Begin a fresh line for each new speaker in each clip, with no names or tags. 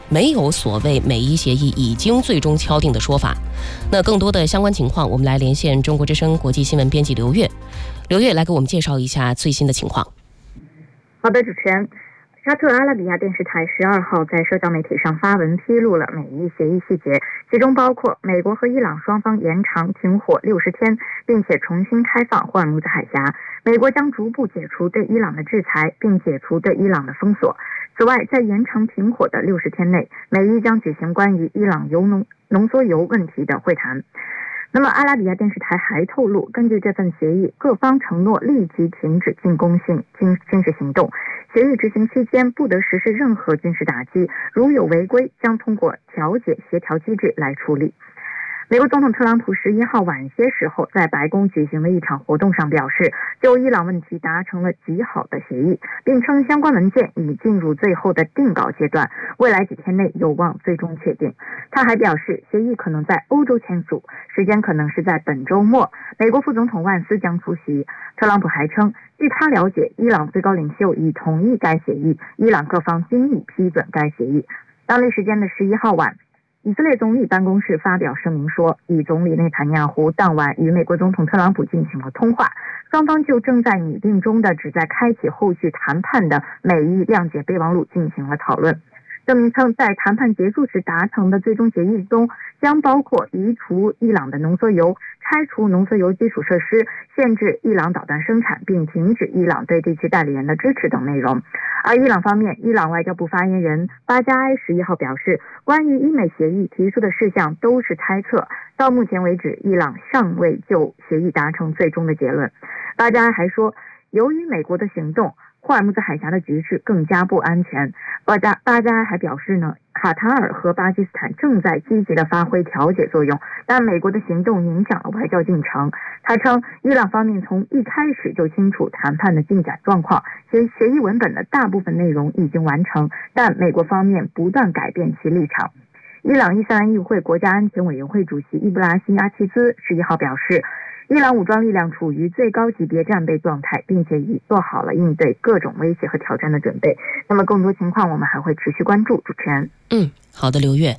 没有所谓美伊协议已经最终敲定的说法。那更多的相关情况，我们来连线中国之声国际新闻编辑刘月。刘月来给我们介绍一下最新的情况。
好的，主持人。沙特阿拉比亚电视台12号在社交媒体上发文披露了美伊协议细节，其中包括美国和伊朗双方延长停火60天，并且重新开放霍尔木兹海峡。美国将逐步解除对伊朗的制裁，并解除对伊朗的封锁。此外，在延长停火的60天内，美伊将举行关于伊朗浓缩铀问题的会谈。那么，阿拉比亚电视台还透露，根据这份协议，各方承诺立即停止进攻性军事行动。协议执行期间不得实施任何军事打击，如有违规，将通过调解协调机制来处理。美国总统特朗普11号晚些时候在白宫举行的一场活动上表示，就伊朗问题达成了极好的协议，并称相关文件已进入最后的定稿阶段，未来几天内有望最终确定。他还表示，协议可能在欧洲签署，时间可能是在本周末，美国副总统万斯将出席。特朗普还称，据他了解，伊朗最高领袖已同意该协议，伊朗各方均已批准该协议。当地时间的11号晚，以色列总理办公室发表声明说，以总理内塔尼亚胡当晚与美国总统特朗普进行了通话，双方就正在拟定中的旨在开启后续谈判的美伊谅解备忘录进行了讨论。声明称，在谈判结束时达成的最终协议中，将包括移除伊朗的浓缩铀、拆除浓缩铀基础设施、限制伊朗导弹生产，并停止伊朗对地区代理人的支持等内容。而伊朗方面，伊朗外交部发言人巴加埃11号表示，关于伊美协议提出的事项都是猜测，到目前为止，伊朗尚未就协议达成最终的结论。巴加埃还说，由于美国的行动，霍尔木兹海峡的局势更加不安全。巴加埃还表示呢，卡塔尔和巴基斯坦正在积极地发挥调解作用，但美国的行动影响了外交进程。他称，伊朗方面从一开始就清楚谈判的进展状况，协议文本的大部分内容已经完成，但美国方面不断改变其立场。伊朗伊斯兰议会国家安全委员会主席伊布拉辛阿齐兹11号表示，伊朗武装力量处于最高级别战备状态，并且已做好了应对各种威胁和挑战的准备。那么更多情况我们还会持续关注。主持人，
好的，刘月。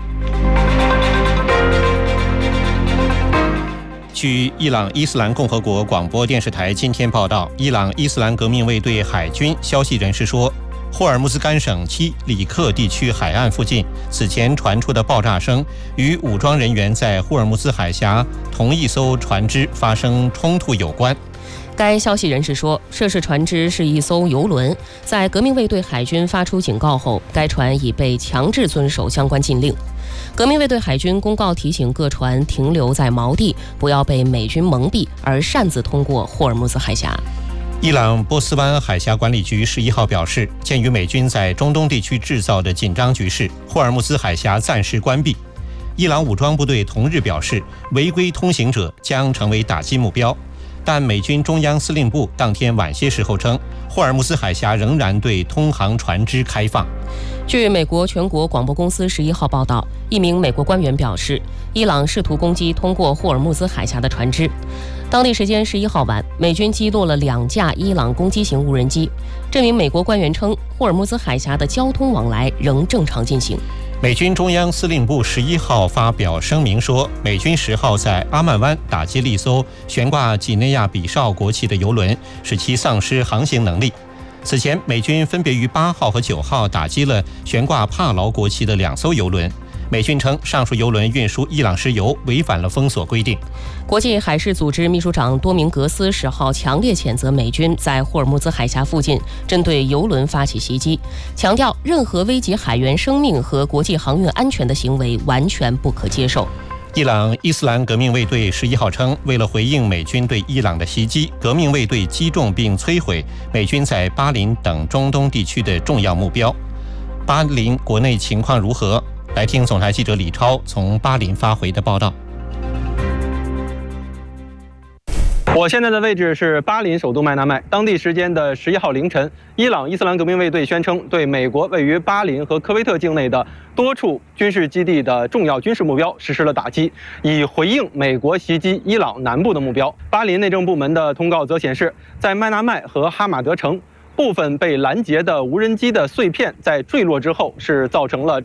据伊朗伊斯兰共和国广播电视台今天报道，伊朗伊斯兰革命卫队海军消息人士说，霍尔木兹干省七里克地区海岸附近此前传出的爆炸声与武装人员在霍尔木兹海峡同一艘船只发生冲突有关。
该消息人士说，涉事船只是一艘油轮，在革命卫队海军发出警告后，该船已被强制遵守相关禁令。革命卫队海军公告提醒各船停留在锚地，不要被美军蒙蔽而擅自通过霍尔木兹海峡。
伊朗波斯湾海峡管理局11号表示，鉴于美军在中东地区制造的紧张局势，霍尔木兹海峡暂时关闭。伊朗武装部队同日表示，违规通行者将成为打击目标。但美军中央司令部当天晚些时候称，霍尔木兹海峡仍然对通航船只开放。
据美国全国广播公司11号报道，一名美国官员表示，伊朗试图攻击通过霍尔木兹海峡的船只。当地时间11号晚，美军击落了2架伊朗攻击型无人机。这名美国官员称，霍尔木兹海峡的交通往来仍正常进行。
美军中央司令部11号发表声明说，美军10号在阿曼湾打击了一艘悬挂几内亚比绍国旗的油轮，使其丧失航行能力。此前，美军分别于8号和9号打击了悬挂帕劳国旗的2艘油轮。美军称，上述油轮运输伊朗石油违反了封锁规定。
国际海事组织秘书长多明格斯10号强烈谴责美军在霍尔木兹海峡附近针对油轮发起袭击，强调任何危及海员生命和国际航运安全的行为完全不可接受。
伊朗伊斯兰革命卫队11号称，为了回应美军对伊朗的袭击，革命卫队击中并摧毁美军在巴林等中东地区的重要目标。巴林国内情况如何？来听总台记者李超从巴林发回的报道。
我现在的位置是巴林首都麦纳麦。当地时间的11号凌晨，伊朗伊斯兰革命卫队宣称对美国位于巴林和科威特境内的多处军事基地的重要军事目标实施了打击，以回应美国袭击伊朗南部的目标。巴林内政部门的通告则显示，在麦纳麦和哈马德城部分被拦截的无人机的碎片在坠落之后，是造成了